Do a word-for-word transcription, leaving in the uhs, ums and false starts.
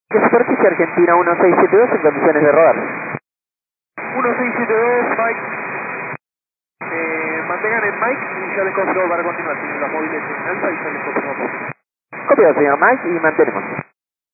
¿Qué superficie Argentina uno seis siete dos en condiciones de rodar? uno seis siete dos, Mike. Eh, mantengan el Mike y ya les confirmo para continuar. Tienen los móviles en alta y ya les confirmo. Copiado, señor Mike, y mantenemos.